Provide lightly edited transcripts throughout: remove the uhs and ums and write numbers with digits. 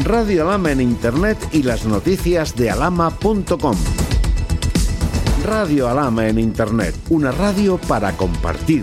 Radio Alhama en Internet y las noticias de alhama.com. Radio Alhama en Internet, una radio para compartir.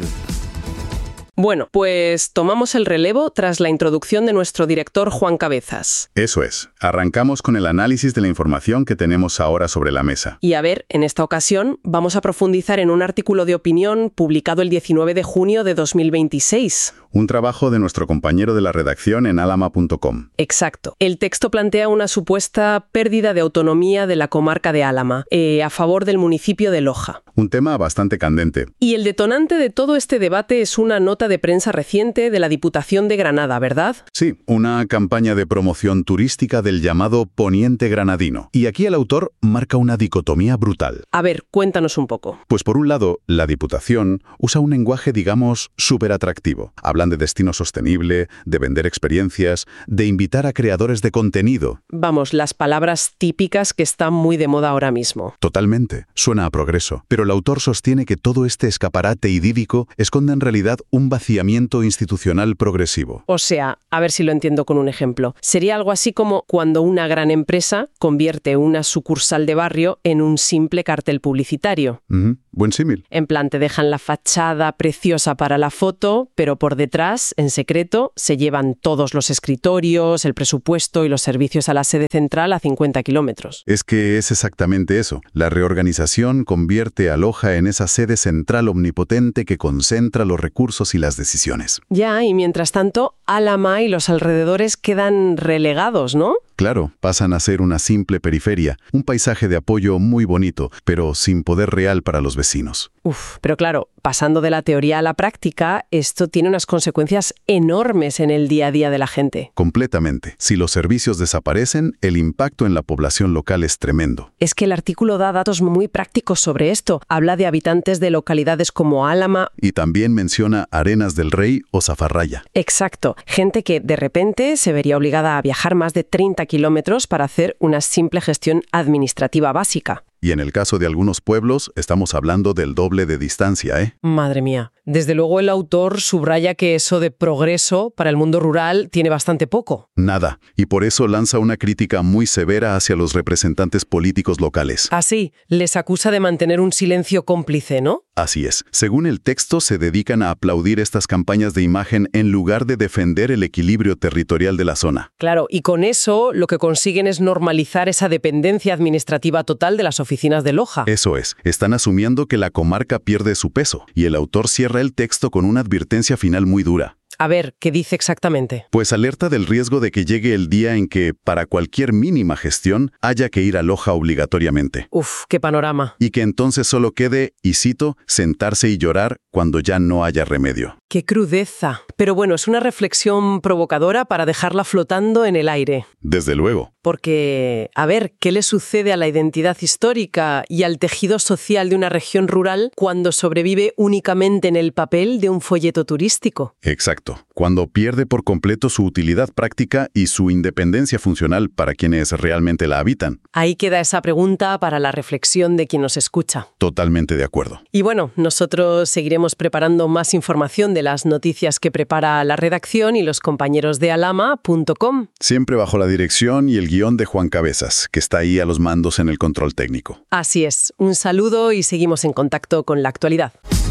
Bueno, pues tomamos el relevo tras la introducción de nuestro director Juan Cabezas. Eso es. Arrancamos con el análisis de la información que tenemos ahora sobre la mesa. Y a ver, en esta ocasión vamos a profundizar en un artículo de opinión publicado el 19 de junio de 2026. Un trabajo de nuestro compañero de la redacción en alhama.com. Exacto. El texto plantea una supuesta pérdida de autonomía de la comarca de Álama, a favor del municipio de Loja. Un tema bastante candente. Y el detonante de todo este debate es una nota de prensa reciente de la Diputación de Granada, ¿verdad? Sí, una campaña de promoción turística del llamado Poniente Granadino. Y aquí el autor marca una dicotomía brutal. A ver, cuéntanos un poco. Pues por un lado, la Diputación usa un lenguaje, digamos, súper atractivo. Hablan de destino sostenible, de vender experiencias, de invitar a creadores de contenido. Vamos, las palabras típicas que están muy de moda ahora mismo. Totalmente. Suena a progreso. Pero el autor sostiene que todo este escaparate idílico esconde en realidad un vaciamiento institucional progresivo. O sea, a ver si lo entiendo con un ejemplo. Sería algo así como cuando una gran empresa convierte una sucursal de barrio en un simple cartel publicitario. Buen símil. En plan, te dejan la fachada preciosa para la foto, pero por detrás, en secreto, se llevan todos los escritorios, el presupuesto y los servicios a la sede central a 50 kilómetros. Es que es exactamente eso. La reorganización convierte a Loja en esa sede central omnipotente que concentra los recursos y las decisiones. Ya, y mientras tanto, Álama y los alrededores quedan relegados, ¿no? Claro, pasan a ser una simple periferia, un paisaje de apoyo muy bonito, pero sin poder real para los vecinos. Pero claro, pasando de la teoría a la práctica, esto tiene unas consecuencias enormes en el día a día de la gente. Completamente. Si los servicios desaparecen, el impacto en la población local es tremendo. Es que el artículo da datos muy prácticos sobre esto. Habla de habitantes de localidades como Álama. Y también menciona Arenas del Rey o Zafarraya. Exacto. Gente que de repente se vería obligada a viajar más de 30 kilómetros para hacer una simple gestión administrativa básica. Y en el caso de algunos pueblos, estamos hablando del doble de distancia, ¿eh? Madre mía. Desde luego el autor subraya que eso de progreso para el mundo rural tiene bastante poco. Nada. Y por eso lanza una crítica muy severa hacia los representantes políticos locales. Así, les acusa de mantener un silencio cómplice, ¿no? Así es. Según el texto, se dedican a aplaudir estas campañas de imagen en lugar de defender el equilibrio territorial de la zona. Claro, y con eso lo que consiguen es normalizar esa dependencia administrativa total de las oficinas de Loja. Eso es. Están asumiendo que la comarca pierde su peso, y el autor cierra el texto con una advertencia final muy dura. A ver, ¿qué dice exactamente? Pues alerta del riesgo de que llegue el día en que, para cualquier mínima gestión, haya que ir a Loja obligatoriamente. Qué panorama. Y que entonces solo quede, y cito, sentarse y llorar cuando ya no haya remedio. ¡Qué crudeza! Pero bueno, es una reflexión provocadora para dejarla flotando en el aire. Desde luego. Porque, a ver, ¿qué le sucede a la identidad histórica y al tejido social de una región rural cuando sobrevive únicamente en el papel de un folleto turístico? Exacto. Cuando pierde por completo su utilidad práctica y su independencia funcional para quienes realmente la habitan. Ahí queda esa pregunta para la reflexión de quien nos escucha. Totalmente de acuerdo. Y bueno, nosotros seguiremos preparando más información de las noticias que prepara la redacción y los compañeros de alhama.com. Siempre bajo la dirección y el guión de Juan Cabezas, que está ahí a los mandos en el control técnico. Así es. Un saludo y seguimos en contacto con la actualidad.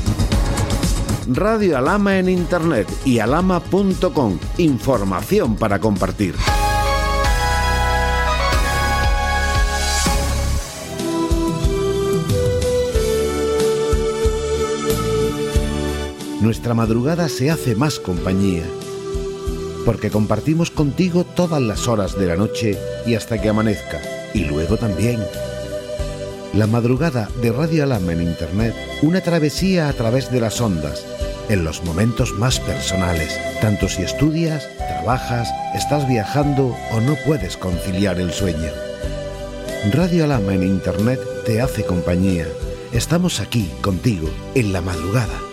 Radio Alhama en Internet y alhama.com. Información para compartir. Nuestra madrugada se hace más compañía, porque compartimos contigo todas las horas de la noche y hasta que amanezca, y luego también. La madrugada de Radio Alhama en Internet, una travesía a través de las ondas, en los momentos más personales, tanto si estudias, trabajas, estás viajando o no puedes conciliar el sueño. Radio Alhama en Internet te hace compañía. Estamos aquí contigo en la madrugada.